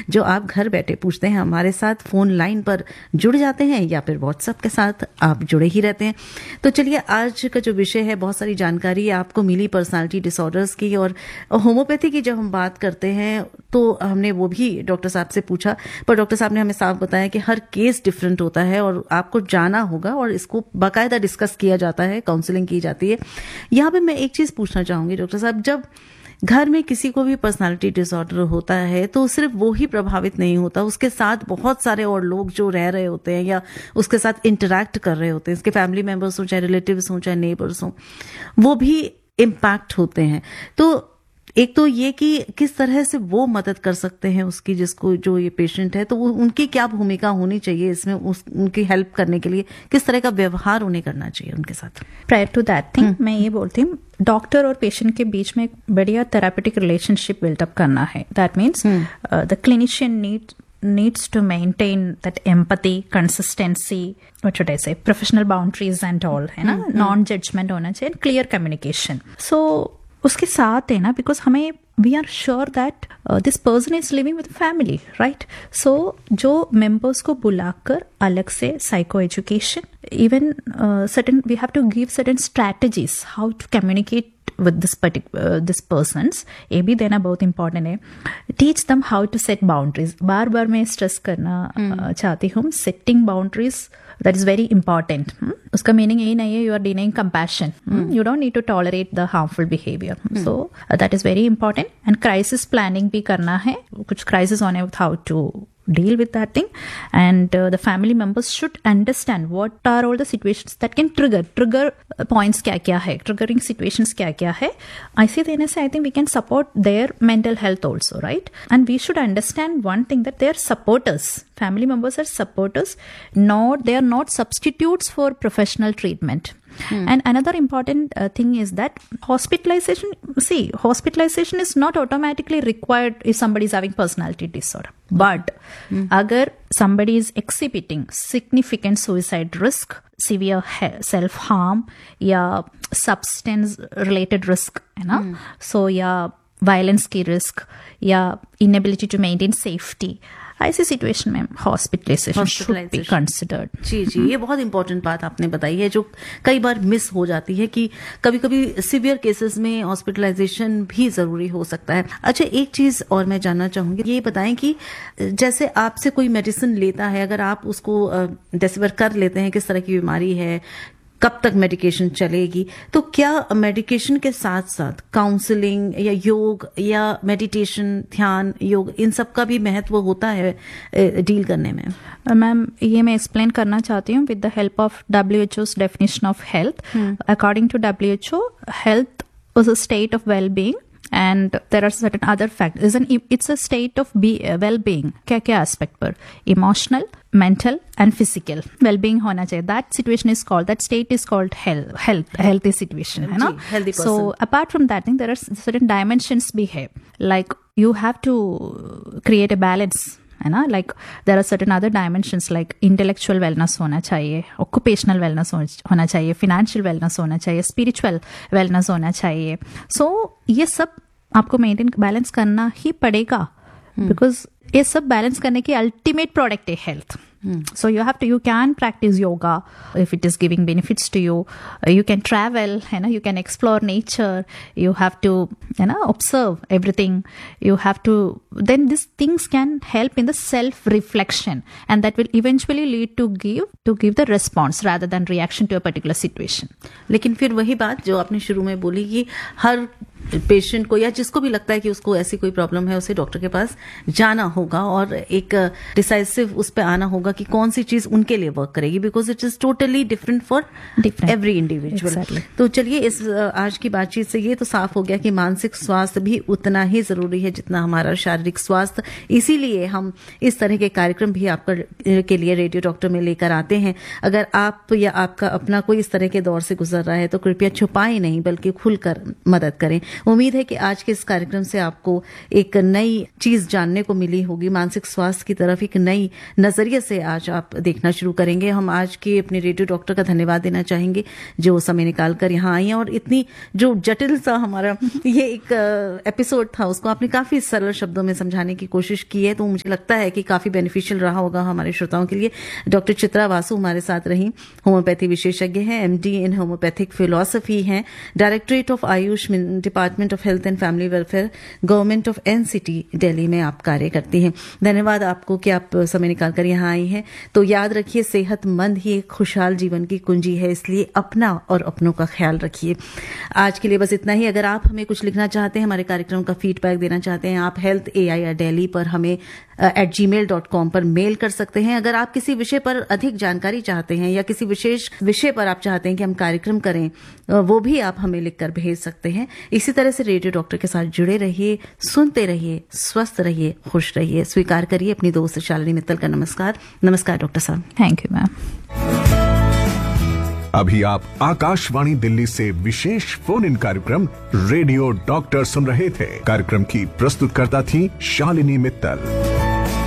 जो आप घर बैठे पूछते हैं। हमारे साथ फोन लाइन पर जुड़ जाते हैं या फिर व्हाट्सएप के साथ आप जुड़े ही रहते हैं। तो चलिए, आज का जो विषय है, बहुत सारी जानकारी आपको मिली पर्सनालिटी डिसऑर्डर्स की, और होम्योपैथी की जब हम बात करते हैं तो हमने वो भी डॉक्टर साहब से पूछा, पर डॉक्टर साहब ने हमें साफ बताया कि हर केस डिफरेंट होता है और आपको जाना होगा और इसको बाकायदा डिस्कस किया जाता है, काउंसलिंग की जाती है। यहाँ पे मैं एक चीज पूछना चाहूंगी डॉक्टर साहब, जब घर में किसी को भी पर्सनालिटी डिसऑर्डर होता है तो सिर्फ वो ही प्रभावित नहीं होता, उसके साथ बहुत सारे और लोग जो रह रहे होते हैं या उसके साथ इंटरैक्ट कर रहे होते हैं, इसके फैमिली मेंबर्स हो, चाहे रिलेटिव्स हो, चाहे नेबर्स हो, वो भी इम्पैक्ट होते हैं। तो एक तो ये कि किस तरह से वो मदद कर सकते हैं उसकी, जिसको जो ये पेशेंट है, तो उनकी क्या भूमिका होनी चाहिए इसमें, उनकी हेल्प करने के लिए किस तरह का व्यवहार उन्हें करना चाहिए उनके साथ। प्रायर टू दैट थिंग मैं ये बोलती हूँ, डॉक्टर और पेशेंट के बीच में एक बढ़िया थेरापेटिक रिलेशनशिप बिल्डअप करना है। That means the clinician needs to maintain that empathy, consistency, what should I say, professional boundaries and all, है ना, non-judgment होना चाहिए, clear communication. So उसके साथ है ना, बिकॉज हमें we are sure that this person is living with family, right. सो जो मेंबर्स को बुलाकर अलग से psycho education, even certain we have to give certain strategies how to communicate with this persons, ये भी देना बहुत important है। Teach them how to set boundaries. बार बार मैं स्ट्रेस करना चाहती हूँ, setting boundaries that is very important. उसका मीनिंग यही नहीं है you are denying compassion. You don't need to tolerate the harmful behavior. So that is very important. And crisis planning भी करना है, कुछ crisis होने how to deal with that thing, and the family members should understand what are all the situations that can trigger points क्या है, triggering situations क्या है। ऐसे देने से I think we can support their mental health also, right? And we should understand one thing, that they are supporters. Family members are supporters, they are not substitutes for professional treatment. And another important thing is that hospitalization is not automatically required if somebody is having personality disorder. But agar somebody is exhibiting significant suicide risk, severe self-harm, या substance related risk, है ना, so या violence की risk, या inability to maintain safety, ऐसी situation में hospitalisation should be considered. जी, ये बहुत इंपॉर्टेंट बात आपने बताई है, जो कई बार मिस हो जाती है कि कभी कभी सीवियर केसेस में हॉस्पिटलाइजेशन भी जरूरी हो सकता है। अच्छा, एक चीज और मैं जानना चाहूंगी, ये बताएं कि जैसे आपसे कोई मेडिसिन लेता है, अगर आप उसको डिस्कवर कर लेते हैं किस तरह की बीमारी है, कब तक मेडिकेशन चलेगी, तो क्या मेडिकेशन के साथ साथ काउंसलिंग या योग या मेडिटेशन, ध्यान, योग, इन सब का भी महत्व होता है डील करने में? मैम, ये मैं एक्सप्लेन करना चाहती हूँ with the help of WHO's definition of health. According to WHO, health was a state of well-being, and there are certain other factors. It's a state of well-being. क्या aspect पर? Emotional, mental and physical well-being होना चाहिए. That state is called healthy situation, है ना? Healthy person. So apart from that thing, there are certain dimensions भी है. Like you have to create a balance, है ना, like there are certain other dimensions like intellectual wellness होना चाहिए, occupational wellness होना चाहिए, financial wellness होना चाहिए, spiritual wellness होना चाहिए। So ये सब आपको मेंटेन बैलेंस करना ही पड़ेगा, बिकॉज ये सब बैलेंस करने की अल्टीमेट प्रोडक्ट है health. So you can practice yoga if it is giving benefits to you. You can travel, you can explore nature. You have to, observe everything. You have to, then these things can help in the self-reflection, and that will eventually lead to give the response rather than reaction to a particular situation. लेकिन फिर वही बात जो आपने शुरू में बोली कि हर पेशेंट को या जिसको भी लगता है कि उसको ऐसी कोई प्रॉब्लम है, उसे डॉक्टर के पास जाना होगा और एक डिसाइसिव उस पे आना होगा कि कौन सी चीज उनके लिए वर्क करेगी, because it is totally different for every individual. तो चलिए, इस आज की बातचीत से ये तो साफ हो गया कि मानसिक स्वास्थ्य भी उतना ही जरूरी है जितना हमारा शारीरिक स्वास्थ्य। इसीलिए हम इस तरह के कार्यक्रम भी आपका के लिए रेडियो डॉक्टर में लेकर आते हैं। अगर आप या आपका अपना कोई इस तरह के दौर से गुजर रहा है तो कृपया छुपाएं नहीं, बल्कि खुलकर मदद करें। उम्मीद है कि आज के इस कार्यक्रम से आपको एक नई चीज जानने को मिली होगी, मानसिक स्वास्थ्य की तरफ एक नई नजरिए से आज आप देखना शुरू करेंगे। हम आज के अपने रेडियो डॉक्टर का धन्यवाद देना चाहेंगे जो समय निकाल कर यहाँ आई हैं, और इतनी जो जटिल सा हमारा ये एक एपिसोड था उसको आपने काफी सरल शब्दों में समझाने की कोशिश की है, तो मुझे लगता है कि काफी बेनिफिशियल रहा होगा हमारे श्रोताओं के लिए। डॉक्टर चित्रा वासु हमारे साथ रही, होम्योपैथी विशेषज्ञ हैं, एमडी इन होम्योपैथिक फिलॉसफी हैं, directorate of Ayush department of health and family welfare, government of NCT Delhi में आप कार्य करती हैं। धन्यवाद आपको कि आप समय निकाल कर यहाँ आई हैं। तो याद रखिए, सेहतमंद ही एक खुशहाल जीवन की कुंजी है, इसलिए अपना और अपनों का ख्याल रखिए। आज के लिए बस इतना ही। अगर आप हमें कुछ लिखना चाहते हैं, हमारे कार्यक्रम का फीडबैक देना चाहते हैं, आप health@AIR-Delhi पर हमें @gmail.com पर मेल कर सकते हैं। अगर आप किसी विषय पर अधिक जानकारी चाहते हैं या किसी विशेष विषय पर आप चाहते हैं कि हम कार्यक्रम करें, वो भी आप हमें लिखकर भेज सकते हैं। इसी तरह से रेडियो डॉक्टर के साथ जुड़े रहिए, सुनते रहिए, स्वस्थ रहिए, खुश रहिए। स्वीकार करिए अपनी दोस्त शालिनी मित्तल का नमस्कार। नमस्कार डॉक्टर साहब। Thank you ma'am. अभी आप आकाशवाणी दिल्ली से विशेष फोन इन कार्यक्रम रेडियो डॉक्टर सुन रहे थे। कार्यक्रम की प्रस्तुतकर्ता थी शालिनी मित्तल।